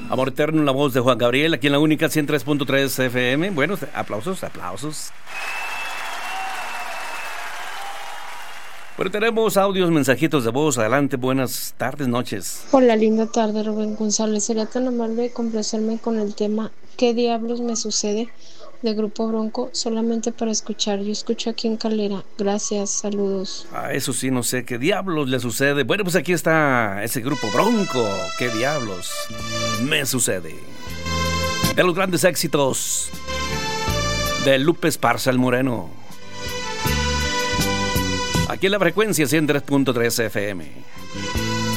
Amor Eterno, la voz de Juan Gabriel, aquí en la única 103.3 FM. Bueno, aplausos. Bueno, tenemos audios, mensajitos de voz. Adelante, buenas tardes, noches. Hola, linda tarde, Rubén González. Sería tan amable de complacerme con el tema ¿Qué diablos me sucede? De Grupo Bronco, solamente para escuchar. Yo escucho aquí en Calera. Gracias, saludos. Eso sí, no sé qué diablos le sucede. Bueno, pues aquí está ese Grupo Bronco. ¿Qué diablos me sucede? De los grandes éxitos de Lupe Esparza el Moreno. Aquí en la frecuencia 103.3 FM.